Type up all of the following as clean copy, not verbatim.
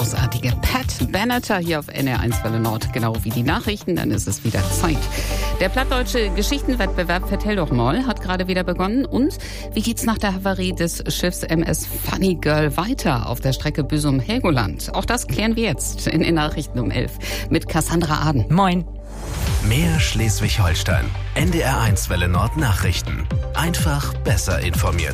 großartige Pat Benatar hier auf NR1 Welle Nord, genau wie die Nachrichten, dann ist es wieder Zeit. Der plattdeutsche Geschichtenwettbewerb Vertell doch mal hat gerade wieder begonnen. Und wie geht's nach der Havarie des Schiffs MS Funny Girl weiter auf der Strecke Büsum-Helgoland? Auch das klären wir jetzt in den Nachrichten um 11 mit Cassandra Aden. Moin. Mehr Schleswig-Holstein. NDR1 Welle Nord Nachrichten. Einfach besser informiert.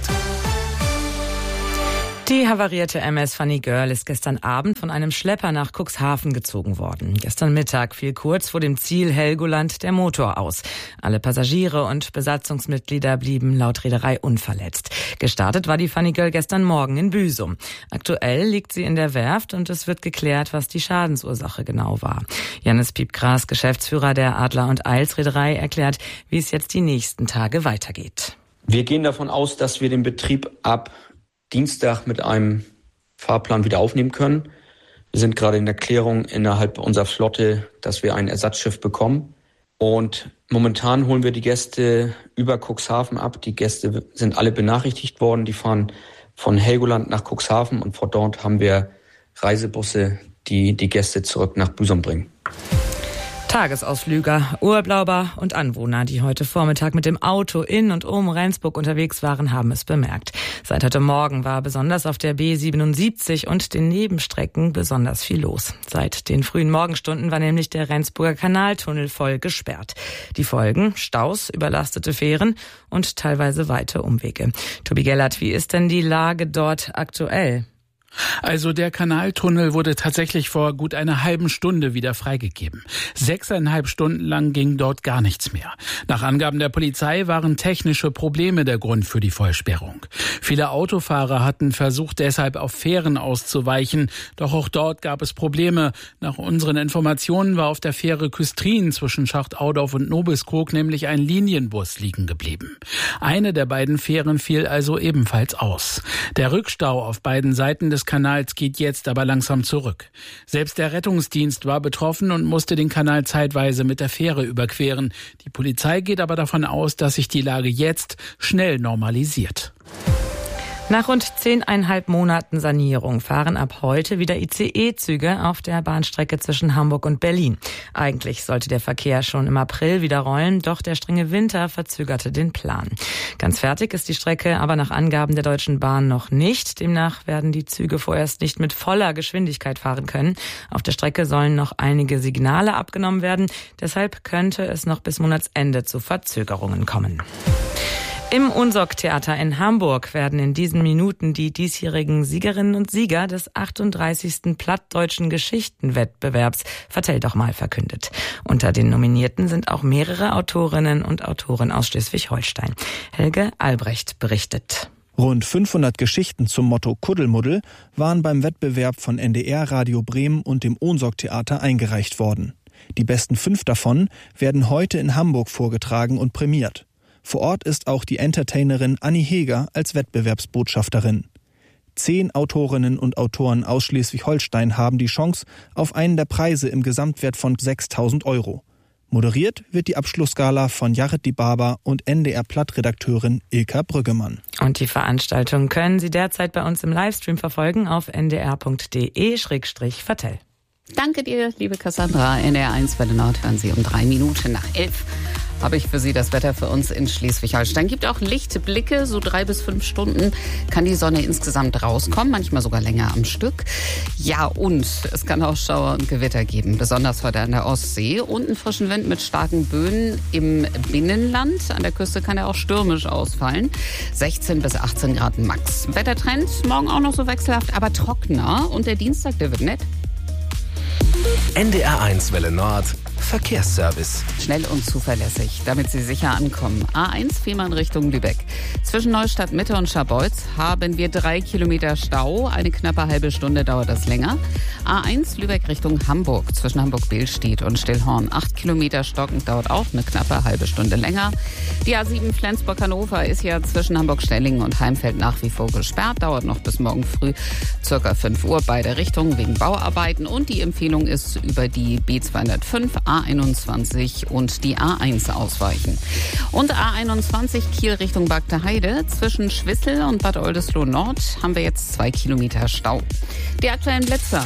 Die havarierte MS Funny Girl ist gestern Abend von einem Schlepper nach Cuxhaven gezogen worden. Gestern Mittag fiel kurz vor dem Ziel Helgoland der Motor aus. Alle Passagiere und Besatzungsmitglieder blieben laut Reederei unverletzt. Gestartet war die Funny Girl gestern Morgen in Büsum. Aktuell liegt sie in der Werft und es wird geklärt, was die Schadensursache genau war. Jannis Piepgras, Geschäftsführer der Adler und Eils Reederei, erklärt, wie es jetzt die nächsten Tage weitergeht. Wir gehen davon aus, dass wir den Betrieb ab Dienstag mit einem Fahrplan wieder aufnehmen können. Wir sind gerade in der Klärung innerhalb unserer Flotte, dass wir ein Ersatzschiff bekommen. Und momentan holen wir die Gäste über Cuxhaven ab. Die Gäste sind alle benachrichtigt worden. Die fahren von Helgoland nach Cuxhaven und von dort haben wir Reisebusse, die die Gäste zurück nach Büsum bringen. Tagesausflüger, Urlauber und Anwohner, die heute Vormittag mit dem Auto in und um Rendsburg unterwegs waren, haben es bemerkt. Seit heute Morgen war besonders auf der B77 und den Nebenstrecken besonders viel los. Seit den frühen Morgenstunden war nämlich der Rendsburger Kanaltunnel voll gesperrt. Die Folgen: Staus, überlastete Fähren und teilweise weite Umwege. Tobi Gellert, wie ist denn die Lage dort aktuell? Also der Kanaltunnel wurde tatsächlich vor gut einer halben Stunde wieder freigegeben. 6,5 Stunden lang ging dort gar nichts mehr. Nach Angaben der Polizei waren technische Probleme der Grund für die Vollsperrung. Viele Autofahrer hatten versucht, deshalb auf Fähren auszuweichen. Doch auch dort gab es Probleme. Nach unseren Informationen war auf der Fähre Küstrin zwischen Schacht-Audorf und Nobiskrog nämlich ein Linienbus liegen geblieben. Eine der beiden Fähren fiel also ebenfalls aus. Der Rückstau auf beiden Seiten des Kanals geht jetzt aber langsam zurück. Selbst der Rettungsdienst war betroffen und musste den Kanal zeitweise mit der Fähre überqueren. Die Polizei geht aber davon aus, dass sich die Lage jetzt schnell normalisiert. Nach rund 10,5 Monaten Sanierung fahren ab heute wieder ICE-Züge auf der Bahnstrecke zwischen Hamburg und Berlin. Eigentlich sollte der Verkehr schon im April wieder rollen, doch der strenge Winter verzögerte den Plan. Ganz fertig ist die Strecke aber nach Angaben der Deutschen Bahn noch nicht. Demnach werden die Züge vorerst nicht mit voller Geschwindigkeit fahren können. Auf der Strecke sollen noch einige Signale abgenommen werden. Deshalb könnte es noch bis Monatsende zu Verzögerungen kommen. Im Unsorg-Theater in Hamburg werden in diesen Minuten die diesjährigen Siegerinnen und Sieger des 38. Plattdeutschen Geschichtenwettbewerbs Vertell doch mal verkündet. Unter den Nominierten sind auch mehrere Autorinnen und Autoren aus Schleswig-Holstein. Helge Albrecht berichtet. Rund 500 Geschichten zum Motto Kuddelmuddel waren beim Wettbewerb von NDR Radio Bremen und dem Unsorg-Theater eingereicht worden. Die besten 5 davon werden heute in Hamburg vorgetragen und prämiert. Vor Ort ist auch die Entertainerin Anni Heger als Wettbewerbsbotschafterin. 10 Autorinnen und Autoren aus Schleswig-Holstein haben die Chance auf einen der Preise im Gesamtwert von 6.000 €. Moderiert wird die Abschlussgala von Jared Dibaba und NDR-Platt-Redakteurin Ilka Brüggemann. Und die Veranstaltung können Sie derzeit bei uns im Livestream verfolgen auf ndr.de/vertell. Danke dir, liebe Cassandra. NR1 Welle Nord hören Sie um 3 Minuten nach 11. Habe ich für Sie das Wetter für uns in Schleswig-Holstein. Gibt auch Lichtblicke, so 3 bis 5 Stunden kann die Sonne insgesamt rauskommen, manchmal sogar länger am Stück. Ja, und es kann auch Schauer und Gewitter geben, besonders heute an der Ostsee. Und einen frischen Wind mit starken Böen im Binnenland. An der Küste kann er auch stürmisch ausfallen. 16 bis 18 Grad max. Wettertrend morgen auch noch so wechselhaft, aber trockener. Und der Dienstag, der wird nett. NDR1 Welle Nord Verkehrsservice. Schnell und zuverlässig, damit Sie sicher ankommen. A1 Fehmarn Richtung Lübeck. Zwischen Neustadt Mitte und Scharbeutz haben wir 3 Kilometer Stau. Eine knappe halbe Stunde dauert das länger. A1 Lübeck Richtung Hamburg. Zwischen Hamburg-Behlstedt und Stillhorn. 8 Kilometer stockend, dauert auch eine knappe halbe Stunde länger. Die A7 Flensburg-Hannover ist ja zwischen Hamburg-Stellingen und Heimfeld nach wie vor gesperrt. Dauert noch bis morgen früh circa 5 Uhr beide Richtungen wegen Bauarbeiten. Und die Empfehlung ist über die B205 A1 A21 und die A1 ausweichen. Und A21 Kiel Richtung Bagde Heide. Zwischen Schwissel und Bad Oldesloe Nord haben wir jetzt 2 Kilometer Stau. Die aktuellen Blitzer.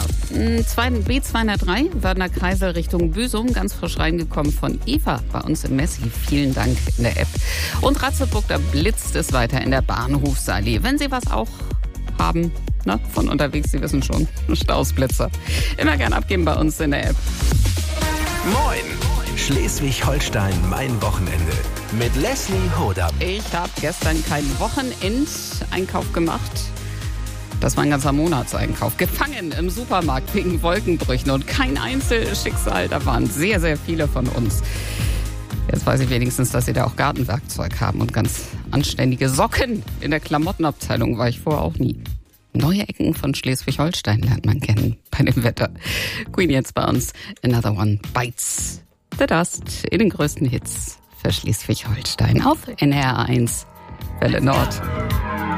B203, Wörner Kreisel Richtung Büsum, ganz frisch reingekommen von Eva bei uns im Messi. Vielen Dank in der App. Und Ratzeburg, da blitzt es weiter in der Bahnhofsallee. Wenn Sie was auch haben, von unterwegs, Sie wissen schon, Stausblitzer. Immer gern abgeben bei uns in der App. Moin! Schleswig-Holstein, mein Wochenende. Mit Leslie Hodam. Ich habe gestern keinen Wochenendeinkauf gemacht. Das war ein ganzer Monatseinkauf. Gefangen im Supermarkt wegen Wolkenbrüchen und kein Einzelschicksal. Da waren sehr, sehr viele von uns. Jetzt weiß ich wenigstens, dass Sie da auch Gartenwerkzeug haben und ganz anständige Socken. In der Klamottenabteilung war ich vorher auch nie. Neue Ecken von Schleswig-Holstein lernt man kennen bei dem Wetter. Queen jetzt bei uns. Another One Bites the Dust in den größten Hits für Schleswig-Holstein auf NR1 Welle Nord.